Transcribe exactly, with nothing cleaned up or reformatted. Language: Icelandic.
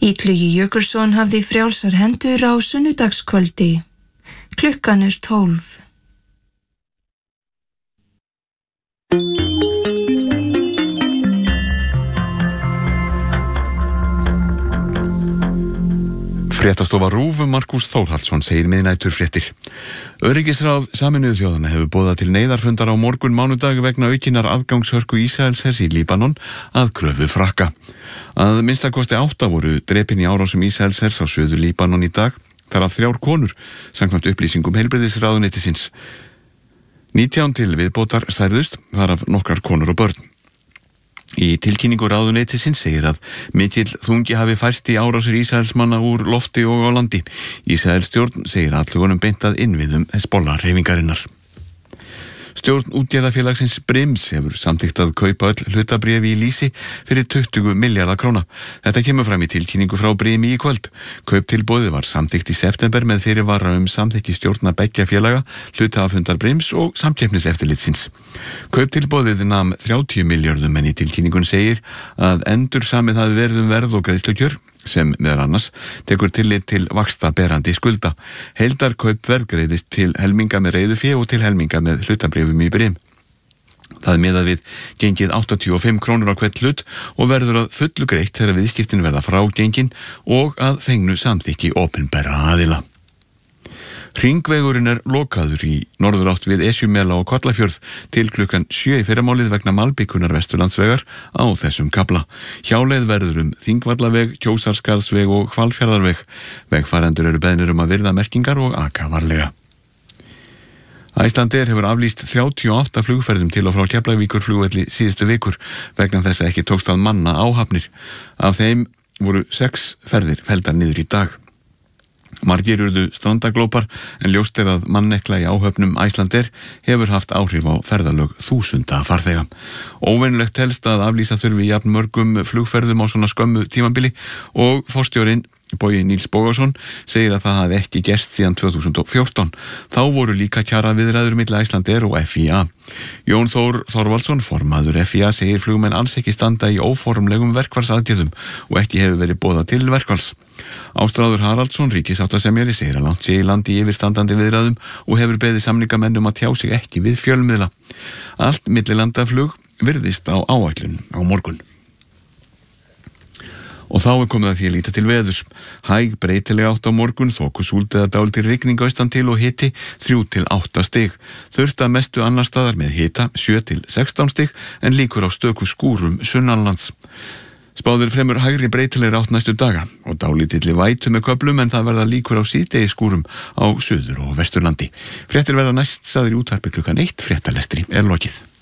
Illugi Jökulsson hafði frjálsar hendur á sunnudagskvöldi. Klukkan er tólf. Fréttastofa RÚV Markús Þórhallsson segir miðnæturfréttir. Öryggisráð Sameinuðu þjóðanna hefur boðað til neyðarfundar á morgun mánudag vegna aukinnar afgangshörku Ísraelshers í Líbanon að kröfu Frakka. Að minnsta kosti átta voru drepin í árásum Ísraelshers á suður Líbanon í dag, þar af þrjár konur, samkvæmt upplýsingum heilbrigðisráðuneytisins. nítján til viðbótar særðust, þar af nokkrar konur og börn. Í tilkynningu ráðuneytisins segir að mikill þungi hafi færst í árásir Ísraelsmanna úr lofti og á landi. Ísraelsstjórn segir athugunum beint að innviðum Hezbollah-hreyfingarinnar. Stjórn útgerðarfélagsins Brims hefur samþykkt að kaupa öll hlutabréf í Lýsi fyrir tuttugu milljarða króna. Þetta kemur fram í tilkynningu frá Brimi í kvöld. Kauptilboðið var samþykkt í september með fyrirvara um samþykki stjórna beggja félaga, hluthafafundar Brims og samkeppniseftirlitsins. Kauptilboðið nam þrjátíu milljörðum en í tilkynningun segir að endur samið hafi verið um verð og greiðslukjör sem meðal annars tekur tillit til vaxtaberandi skulda. Heildarkaupverð greiðist til helminga með reiðufé og til helminga með hlutabréfum í Brim. Það er miðað við gengið áttatíu og fimm krónur á hvern hlut og verður að fullu greitt þegar viðskiptin verða frá gengin og að fengnu samþykki opinberra aðila. Hringvegurinn er lokaður í norðurátt við Esjumela og Kollafjörð til klukkan sjö í fyrramálið vegna malbikunar Vesturlandsvegar á þessum kafla. Hjáleið verður um Þingvallaveg, Kjósarskarðsveg og Hvalfjarðarveg. Vegfarendur eru beðnir um að virða merkingar og aka varlega. Icelandair hefur aflýst þrjátíu og átta flugferðum til og frá Keflavíkurflugvelli síðustu vikur vegna þess að ekki tókst að manna áhafnir. Af þeim voru sex ferðir felldar niður í dag. Margir urðu strandaglópar en ljóst er að mannekla í áhöfnum Icelandair hefur haft áhrif á ferðalög þúsunda farþega. Óvenjulegt helst að aflýsa þurfi jafn mörgum flugferðum á svona skömmu tímabili og forstjórinn Bogi Níls Bogason segir að það hafi ekki gerst síðan tvö þúsund og fjórtán. Þá voru líka kjaraviðræður milli Icelandair og F I A. Jón Þór Þorvaldsson, formaður F I A, segir flugmenn alls ekki standa í óformlegum verkfallsaðgerðum og ekki hefur verið boðað til verkfalls. Ástráður Haraldsson, ríkissáttasemjari, segir að langt sé í landi í yfirstandandi viðræðum og hefur beðið samningamenn um að tjá sig ekki við fjölmiðla. Allt millilandaflug virðist á áætlun á morgun. Og þá er komið að því að líta til veðurs. Hæg breytileg átt á morgun, þokusúld eða dálítil rigning austan til og hiti þrjú til átta stig. Þurrt að mestu annar staðar með hita sjö til sextán stig en líkur á stöku skúrum sunnanlands. Spáðir fremur hægri breytilegri átt næstu daga og dálítilli vætu með köflum en það verða líkur á síðdegi skúrum á suður og vesturlandi. Fréttir verða næst sagðir í útvarpi klukkan eitt, fréttalestri er lokið.